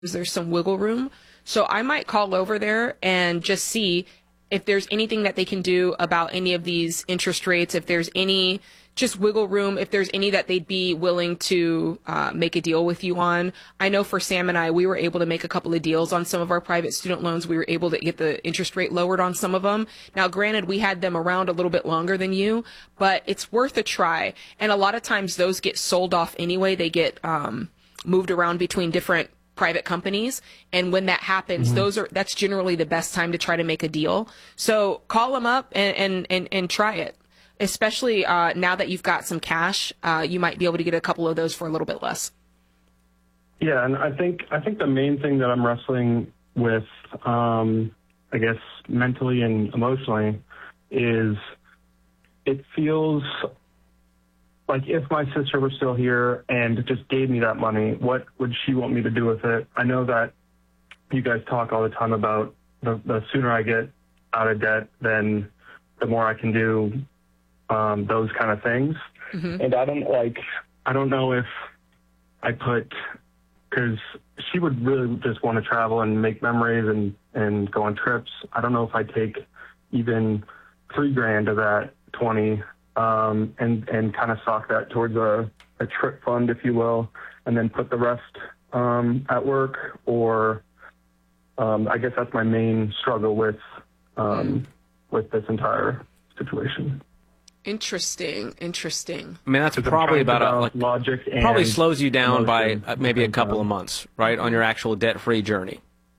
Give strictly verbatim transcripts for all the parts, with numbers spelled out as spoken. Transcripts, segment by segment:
there's some wiggle room. So I might call over there and just see if there's anything that they can do about any of these interest rates, if there's any just wiggle room, if there's any that they'd be willing to uh, make a deal with you on. I know for Sam and I, we were able to make a couple of deals on some of our private student loans. We were able to get the interest rate lowered on some of them. Now, granted, we had them around a little bit longer than you, but it's worth a try. And a lot of times those get sold off anyway. They get um, moved around between different private companies, and when that happens, mm-hmm. those are that's generally the best time to try to make a deal. So call them up and and and, and try it. Especially uh, now that you've got some cash, uh, you might be able to get a couple of those for a little bit less. Yeah, and I think I think the main thing that I'm wrestling with, um, I guess mentally and emotionally, is it feels like if my sister were still here and just gave me that money, what would she want me to do with it? I know that you guys talk all the time about the, the sooner I get out of debt, then the more I can do um, those kind of things. Mm-hmm. And I don't like, I don't know if I put, because she would really just want to travel and make memories and, and go on trips. I don't know if I take even three grand of that twenty um, and, and kind of sock that towards a, a trip fund, if you will, and then put the rest um, at work, or um, I guess that's my main struggle with um, with this entire situation. Interesting, interesting. I mean, that's probably about a, like, logic and probably slows you down by uh, maybe a couple time. of months, right, on your actual debt-free journey.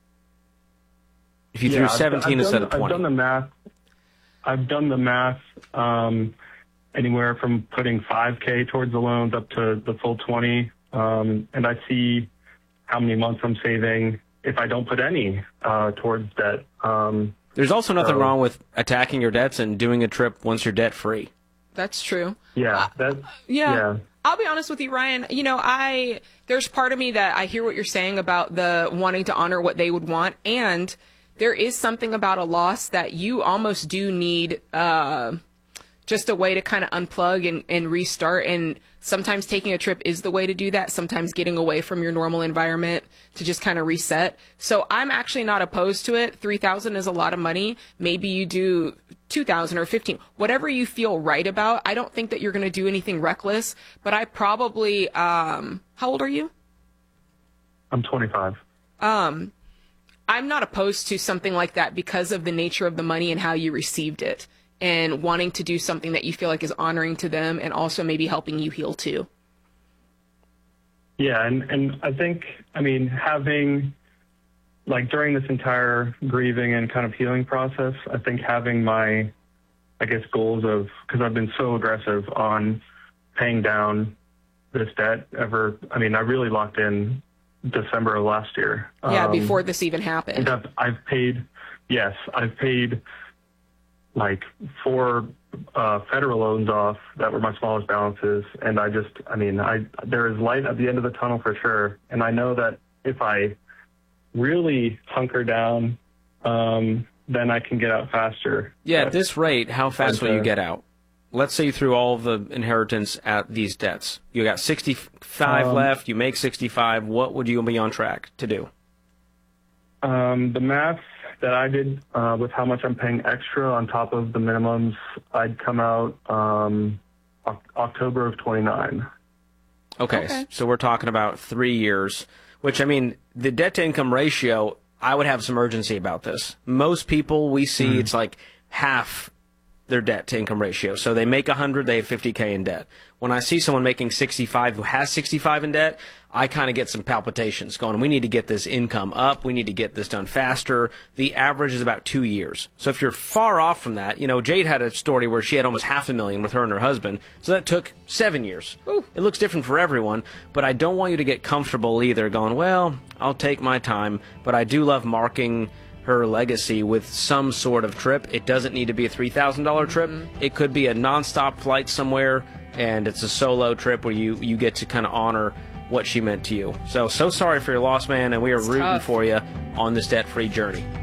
If you yeah, threw seventeen I've, I've instead done, of twenty. I've done the math. I've done the math um, anywhere from putting five K towards the loans up to the full twenty, um, and I see how many months I'm saving if I don't put any uh, towards debt. Um, There's also nothing so, wrong with attacking your debts and doing a trip once you're debt-free. That's true. Yeah, that, yeah. yeah. I'll be honest with you, Ryan. You know, I there's part of me that I hear what you're saying about the wanting to honor what they would want, and there is something about a loss that you almost do need uh, just a way to kind of unplug and, and restart. And sometimes taking a trip is the way to do that. Sometimes getting away from your normal environment to just kind of reset. So I'm actually not opposed to it. three thousand is a lot of money. Maybe you do two thousand or fifteen, whatever you feel right about. I don't think that you're going to do anything reckless, but I probably, um, how old are you? I'm twenty-five. Um, I'm not opposed to something like that because of the nature of the money and how you received it, and wanting to do something that you feel like is honoring to them and also maybe helping you heal too. Yeah, and, and I think, I mean, having, like, during this entire grieving and kind of healing process, I think having my, I guess, goals of, because I've been so aggressive on paying down this debt ever, I mean, I really locked in December of last year. Yeah, um, before this even happened. And I've, I've paid, yes, I've paid like four uh, federal loans off that were my smallest balances. And I just, I mean, I there is light at the end of the tunnel for sure. And I know that if I really hunker down, um, then I can get out faster. Yeah, but, at this rate, how fast will uh, you get out? Let's say you threw all of the inheritance at these debts. You got sixty-five um, left, you make sixty-five. What would you be on track to do? Um, the math that I did uh, with how much I'm paying extra on top of the minimums, I'd come out um, o- October of twenty-nine. Okay, Okay, so we're talking about three years, which, I mean, the debt-to-income ratio, I would have some urgency about this. Most people we see, mm-hmm. it's like half their debt-to-income ratio. So they make one hundred, they have fifty K in debt. When I see someone making sixty-five who has sixty-five in debt, I kind of get some palpitations going, we need to get this income up, we need to get this done faster. The average is about two years. So if you're far off from that, you know, Jade had a story where she had almost half a million with her and her husband, so that took seven years. Ooh. It looks different for everyone, but I don't want you to get comfortable either going, well, I'll take my time, but I do love marking her legacy with some sort of trip. It doesn't need to be a three thousand dollars trip. Mm-hmm. It could be a nonstop flight somewhere, and it's a solo trip where you, you get to kind of honor what she meant to you. So, so sorry for your loss, man, and we are it's rooting tough. for you on this debt-free journey.